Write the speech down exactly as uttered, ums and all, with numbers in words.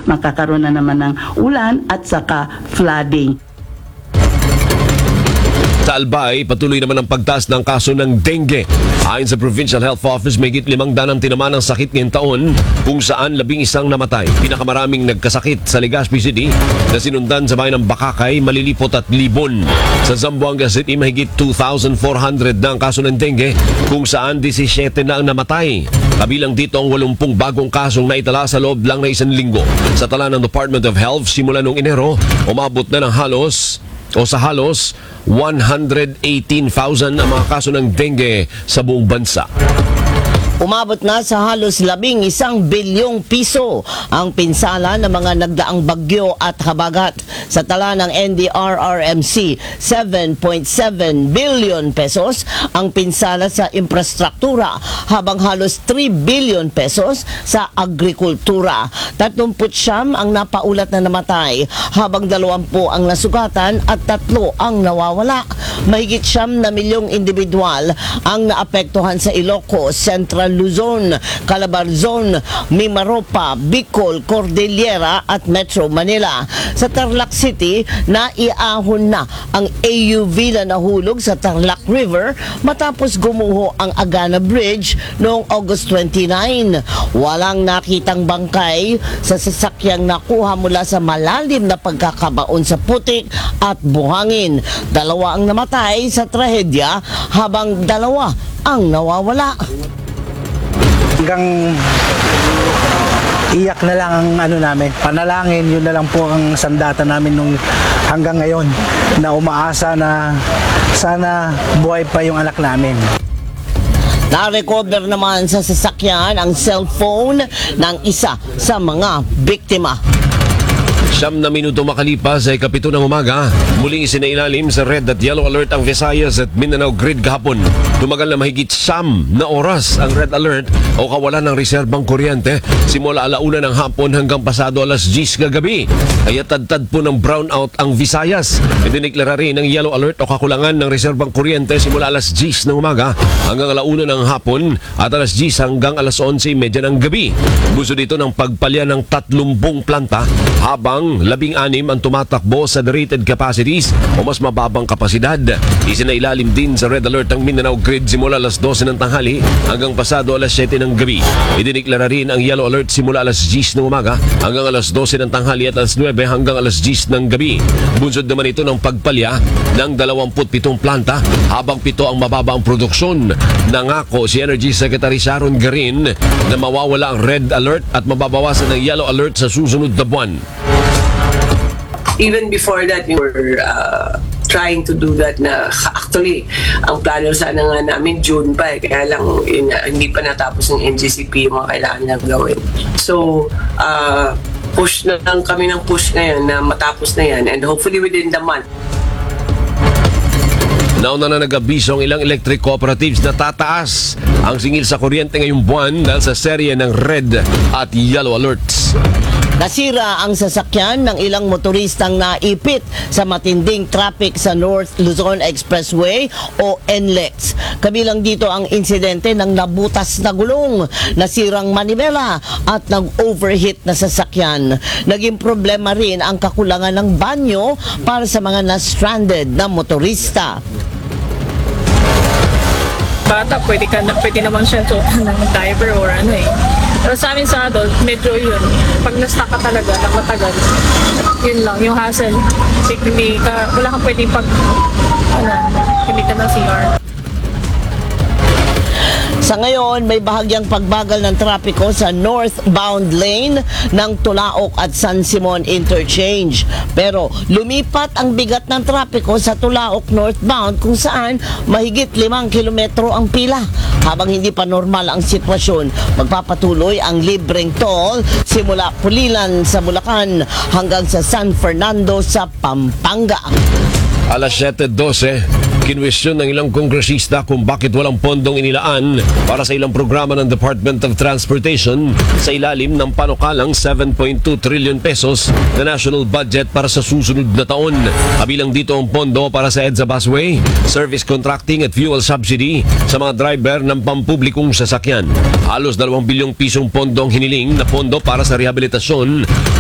magkakaroon na naman ng ulan at saka flooding. Sa Albay, patuloy naman ang pagtaas ng kaso ng dengue. Ayon sa Provincial Health Office, may higit limang danang tinamaan ng sakit ngayong taon kung saan labing isang namatay. Pinakamaraming nagkasakit sa Legazpi City na sinundan sa bayan ng Bakakay, Malilipot at Libon. Sa Zamboanga City, mahigit two thousand four hundred na ang kaso ng dengue kung saan seventeen na ang namatay. Kabilang dito ang eighty bagong kasong naitala sa loob lang na isang linggo. Sa tala ng Department of Health, simula noong Enero, umabot na ng halos o sa halos one hundred eighteen thousand ang mga kaso ng dengue sa buong bansa. Umabot na sa halos labing isang bilyong piso ang pinsala ng mga nagdaang bagyo at habagat. Sa tala ng N D R R M C, seven point seven billion pesos ang pinsala sa infrastruktura, habang halos three billion pesos sa agrikultura. thirty-nine ang napaulat na namatay, habang twenty ang nasugatan at tatlo ang nawawala. Mahigit siyam na milyong individual ang naapektuhan sa Ilocos, Central Luzon, Calabarzon, Mimaropa, Bicol, Cordillera at Metro Manila. Sa Tarlac City, naiahon na ang A U V na nahulog sa Tarlac River matapos gumuho ang Agana Bridge noong August twenty-nine. Walang nakitang bangkay sa sasakyang nakuha mula sa malalim na pagkakabaon sa putik at buhangin. Dalawa ang namatay sa trahedya, habang dalawa ang nawawala. Hanggang iyak na lang ang ano namin, panalangin, yun na lang po ang sandata namin nung hanggang ngayon, na umaasa na sana buhay pa yung anak namin. Na-recover naman sa sasakyan ang cellphone ng isa sa mga biktima. Siyam na minuto makalipas ay kapito ng umaga, muling isinailalim sa red at yellow alert ang Visayas at Mindanao grid kahapon. Tumagal na mahigit siyam na oras ang red alert o kawalan ng reserbang kuryente simula alauna ng hapon hanggang pasado alas diyes kagabi. Kaya tad-tad po ng brownout ang Visayas. Idiniklara rin ng yellow alert o kakulangan ng reserbang kuryente simula alas diyes ng umaga hanggang alauna ng hapon at alas diyes hanggang alas onse trenta ng gabi. Gusto dito ng pagpalya ng tatlumpung planta, habang labing anim ang tumatakbo sa rated capacities o mas mababang kapasidad. Isinailalim din sa red alert ang Mindanao grid simula alas dose ng tanghali hanggang pasado alas siyete ng gabi. Idiniklara rin ang yellow alert simula alas diyes ng umaga hanggang alas dose ng tanghali at alas nuwebe hanggang alas diyes ng gabi. Bunsod naman ito ng pagpalya ng dalawampu't pitong planta, habang pito ang mababa ang produksyon. Nangako si Energy Secretary Sharon Garin na mawawala ang red alert at mababawasan ng yellow alert sa susunod na buwan. Even before that, we were uh, trying to do that na actually, ang plano sana nga namin June pa eh, kaya lang yun, uh, hindi pa natapos ng N G C P yung mga kailangan na gawin. So, uh, push na lang kami ng push ngayon na matapos na yan, and hopefully within the month. Nauna na nag-abiso ang ilang electric cooperatives na tataas ang singil sa kuryente ngayong buwan dahil sa serye ng red at yellow alerts. Nasira ang sasakyan ng ilang motoristang naipit sa matinding traffic sa North Luzon Expressway o N L E X. Kabilang dito ang insidente ng nabutas na gulong, nasirang manibela at nag-overheat na sasakyan. Naging problema rin ang kakulangan ng banyo para sa mga na-stranded na motorista. Bata, pwede, ka na, pwede naman siya suotan ng diaper or ano eh. Pero sa amin sa adult, medyo yun. Pag na-stuck ka talaga ng matagal, yun lang, yung hassle. Kasi hindi ka, wala kang pwede pag, ano, hindi ka ng C R. Sa ngayon, may bahagyang pagbagal ng trapiko sa northbound lane ng Tulaok at San Simon Interchange. Pero lumipat ang bigat ng trapiko sa Tulaok northbound kung saan mahigit limang kilometro ang pila. Habang hindi pa normal ang sitwasyon, magpapatuloy ang libreng toll simula Pulilan sa Bulacan hanggang sa San Fernando sa Pampanga. Alas siyete dose, kinwestiyon ng ilang kongresista kung bakit walang pondong inilaan para sa ilang programa ng Department of Transportation sa ilalim ng panukalang seven point two trillion pesos na national budget para sa susunod na taon. Kabilang dito ang pondo para sa EDSA busway, service contracting at fuel subsidy sa mga driver ng pampublikong sasakyan. Halos dalawang bilyong pisong pondo ang hiniling na pondo para sa rehabilitasyon